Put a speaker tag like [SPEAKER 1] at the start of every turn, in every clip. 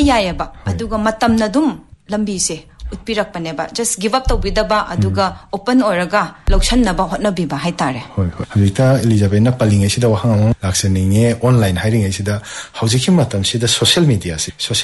[SPEAKER 1] yayaba aduga matamna dum lambi se utpirakpaneba just give up tawbidaba aduga open oraga loksannaba hotnabiba haitare
[SPEAKER 2] hoi hoi habita Elizabeth na palinge sida wahang lakseninge online hiring sida hojiki matam sida social media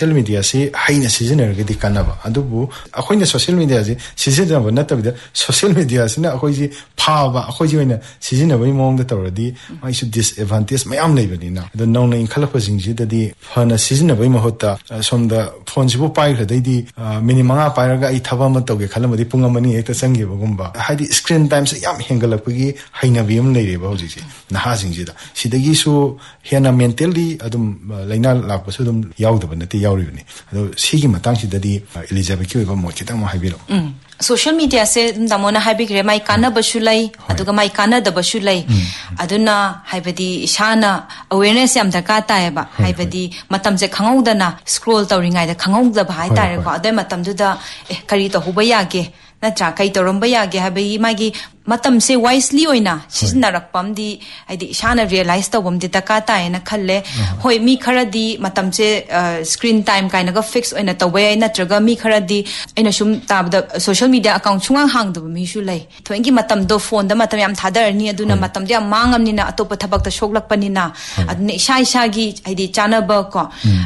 [SPEAKER 2] si haina seasoner gedi kanaba adubu akhoina social media si seasoner ba natabida social media sina akhoiji phaba akhoiji oina seasoner bai mongda tawradi mai su disadvantage mayam leibani na adu nong na inkhalapa jingji dadi phana seasoner bai mahota somda phone sibu pai khadai minimum pai I thaba ma tawge khalamadi pungamani ekta sangi bagumba haidi screen time se yam hengalapagi hainabiyam leireba hojisi naha singjida sidagi su hena mentally adum laina lakpa su dum yaudaba nati yauribani ado sigi matang sidadi Elizabeth ki oiba mo kitang mo haibiro
[SPEAKER 1] social media se damona haibigre mai kana basulai aduga mai kana da basulai aduna haibadi ishana awareness yam daka taeba haibadi matam se khangawdana scroll tawringai da khangawda bhai tare ko adai matam du da kari to huba yage na tra kai to romba yage habai magi matam se wisely oina sisnarakpam di haidi ishana realize to bom di daka tae na khalle hoi mi kharadi matam se screen time kaina ga fix oina tawai na traga mi kharadi aina sum tabda social media account chungang hang do mi shu lai thoingi matam do phone da matam yam thadar ni aduna matam dia mangam ni na atop thabak ta shoklak pani na adne isa gi haidi chana ba ko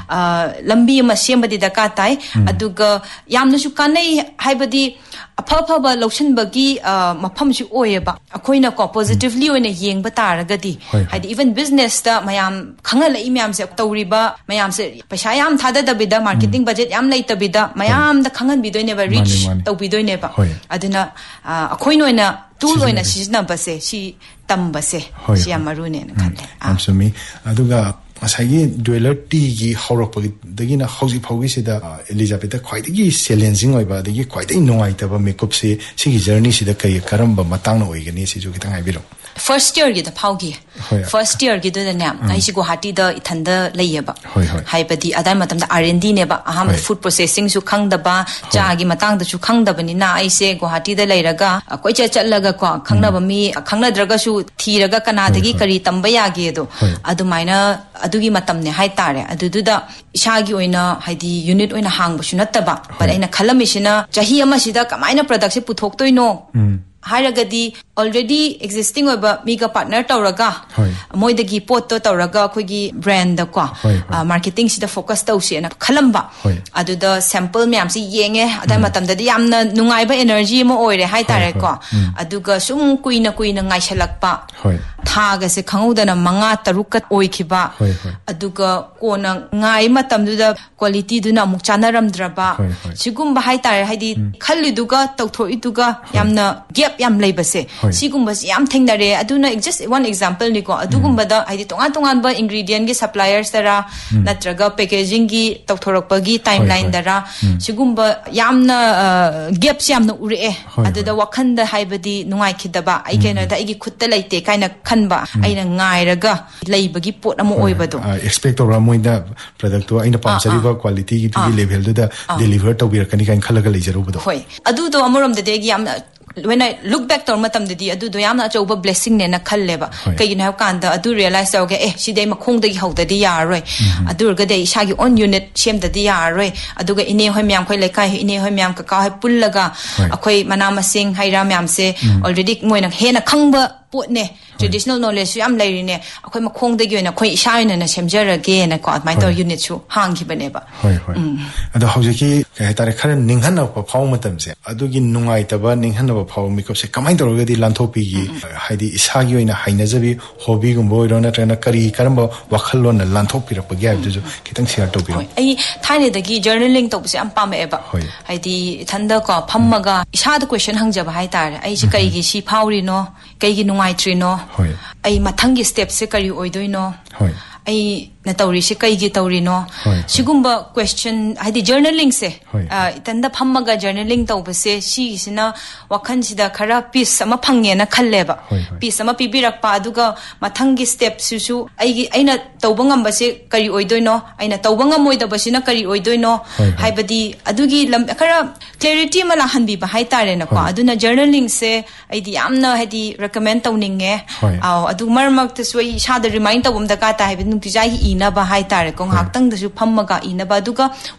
[SPEAKER 1] lambi ma sem badi daka tae aduga yamna shu kanai haibadi apha ba lotion bagi mafam shu oyeba akoina ko positively oina yengba taragadi haidi even business da mayam khangal I mayam se tawriba mayam se paisa yam thada da bida marketing budget yam laita bida mayam da khangan bidoine ba reach tawbidoine ba aduna akoina oina tool oina sijna base si tamba se si amarune na khalle
[SPEAKER 2] amsumi aduga asagi dweller t gi horok dagina hauji phaugi sida Elizabeth khwaidagi challenging oiba dagi khwaidai nongai taba makeup se sigi journey sida kai karamba matang na oigani si ju kitang aibiro
[SPEAKER 1] first year gi da phaugi first year gi da na ai si Guwahati da ithanda layeba haibadi adai matam da R&D ne ba aham food processing su khangdaba cha gi matang da su khangdabani na ai se Guwahati da lairaga koi cha challaga ko khangnaba mi khangnadraga su thiraga kanadagi kari tamba yage do adumaina adugi matam ne hai tare adududa ishagi oina haidi unit oina hangba su nataba but aina khalamisina chahi ama sida kamaina product se puthoktoino hairagadi already existing oba mega partner tawraga moidagi pot to tawraga khogi brand da ko marketing sida focus tawse na khalamba aduda sample myam si yenge adai matam da yamna nungai ba energy mo oire hai tare ko aduga sum kuina ngai shalakpa thaga se khanguda na manga taruka oikhiba aduga kona ngai matam du da quality du na muk chanaram draba sigum ba hai tare haidi khalliduga tawthoi yamna gap yam leibase sigumba yam thengnare aduna just one example ni ko adugumba da haidi tongan ba ingredient gi suppliers tara natraga packaging gi tawthorakpa gi timeline dara sigumba yamna gaps yamna ure aduda wakhanda haibadi nungai khidaba ai kena da igi khutta leite kaina khanba aina ngairaga leibagi pot amo oibado
[SPEAKER 2] expect ora moida product to aina pamsariba quality gi level da deliver to bir kani kain khalaga leijarubado
[SPEAKER 1] hoi adu do amoram de gi yamna when I look back to matam de adu do yamna choba blessing ne na khalleba kaigina kanda adu realize oge sidai makhong dagi hawdadi yaroi adu ga dei shagi on unit shem dadi yaroi adu ga ine hoi myam khoi lekai ine hoi myam ka ka pullaga akhoi manama sing haira myam se already moina hena khangba pot ne traditional knowledge yam lairine akhoi makhong dagi oina khoi ishaina na semjarage na ko my to unit chu hangki baneba
[SPEAKER 2] hoi adu hawjiki kai tare khare ninghan pa phaw matam se adu gi nungai taba ninghan pa phaw makeup se kamai torogadi lanthopi gi haidi isagi oina hainajabi hobby gumbo irona trena kari karamba wakhalon na lanthopi ra pagya ju kitang share to biro
[SPEAKER 1] ai thaine dagi journaling to se am pameba haidi thanda ko phammaga isada question hangjaba hai tare ai si kai gi si phawri no kai gi nungai trino ai mathangi step se kari oidoino ai na tawri se kai gi tawri no sigumba question haidi journaling se itanda phammaga journaling tawba se si sina wakhan sida khara piece ama phangye na khalleba piece ama pibirakpa aduga mathangi step su aina tawba ngamba se kari oidoino aina tawba ngamoida basina kari oidoino haibadi adugi khara clarity mala hanbi ba hai tare na ko aduna journaling se aidi amna haidi recommend tawninge adu marmak te soi shada remind tawum da ka ta haibin nungti jai ina ba hai tare ko haktang da su phammaga ina ba duga